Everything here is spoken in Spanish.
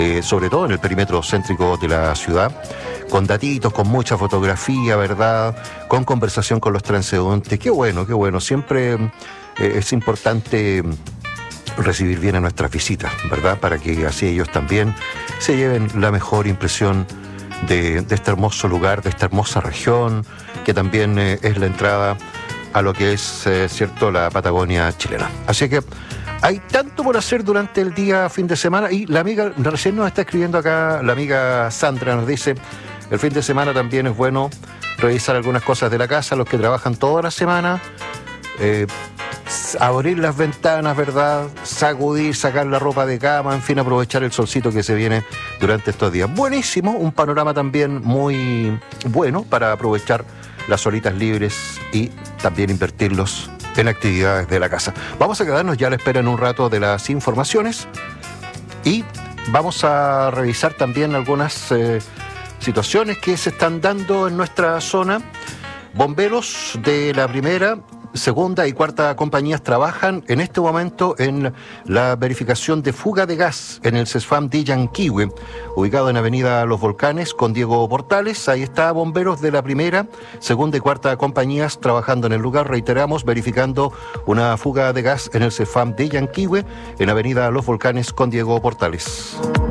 sobre todo en el perímetro céntrico de la ciudad, con datitos, con mucha fotografía, ¿verdad? Con conversación con los transeúntes. Qué bueno, qué bueno. Siempre es importante recibir bien a nuestras visitas, ¿verdad? Para que así ellos también se lleven la mejor impresión de este hermoso lugar, de esta hermosa región, que también es la entrada a lo que es, cierto, la Patagonia chilena. Así que hay tanto por hacer durante el día, fin de semana, y la amiga, recién nos está escribiendo acá, la amiga Sandra nos dice, el fin de semana también es bueno revisar algunas cosas de la casa, los que trabajan toda la semana, abrir las ventanas, ¿verdad? Sacudir, sacar la ropa de cama, en fin, aprovechar el solcito que se viene durante estos días. Buenísimo, un panorama también muy bueno para aprovechar las horitas libres y también invertirlos en actividades de la casa. Vamos a quedarnos ya a la espera en un rato de las informaciones y vamos a revisar también algunas situaciones que se están dando en nuestra zona. Bomberos de la primera, segunda y cuarta compañías trabajan en este momento en la verificación de fuga de gas en el CESFAM de Yanquihue, ubicado en Avenida Los Volcanes con Diego Portales. Ahí está, bomberos de la primera, segunda y cuarta compañías trabajando en el lugar, reiteramos, verificando una fuga de gas en el CESFAM de Yanquihue en Avenida Los Volcanes con Diego Portales.